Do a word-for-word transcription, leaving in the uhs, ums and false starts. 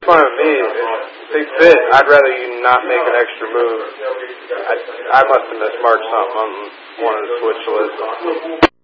fine with me. If they fit, I'd rather you not make an extra move. I, I must have mismarked something on one of the switch lists.